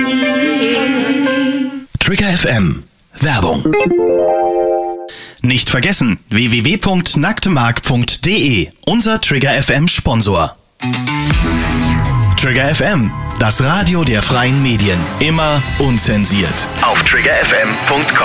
Trigger FM Werbung. Nicht vergessen, www.nacktmark.de, unser Trigger FM Sponsor. Trigger FM, das Radio der freien Medien, immer unzensiert. Auf triggerfm.com.